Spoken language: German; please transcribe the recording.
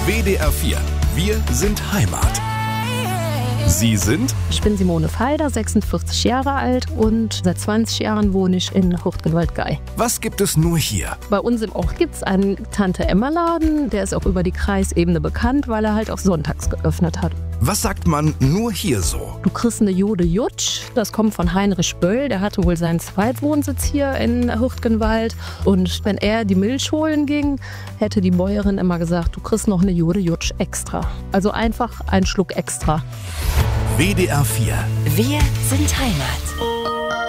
WDR 4. Wir sind Heimat. Sie sind? Ich bin Simone Falder, 46 Jahre alt und seit 20 Jahren wohne ich in Huchtgenwald-Gei. Was gibt es nur hier? Bei uns im Ort gibt es einen Tante-Emma-Laden, der ist auch über die Kreisebene bekannt, weil er halt auch sonntags geöffnet hat. Was sagt man nur hier so? Du kriegst eine Jude Jutsch, das kommt von Heinrich Böll, der hatte wohl seinen Zweitwohnsitz hier in Huchtgenwald. Und wenn er die Milch holen ging, hätte die Bäuerin immer gesagt, du kriegst noch eine Jude Jutsch extra. Also einfach einen Schluck extra. WDR 4. Wir sind Heimat.